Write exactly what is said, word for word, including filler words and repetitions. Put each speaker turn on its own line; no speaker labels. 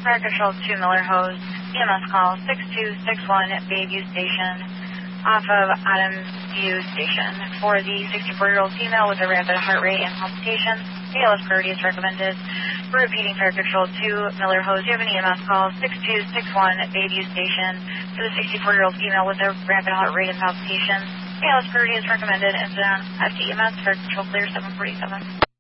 Fire Control two Miller Hose, E M S call six two six one Bayview Station, off of Adams View Station. For the sixty-four-year-old female with a rapid heart rate and palpitations, A L S priority is recommended. For repeating Fire Control two Miller Hose, you have an E M S call six two six one Bayview Station. For the sixty-four-year-old female with a rapid heart rate and palpitations, A L S priority is recommended. Incident F D E M S, Fire Control clear seven forty-seven.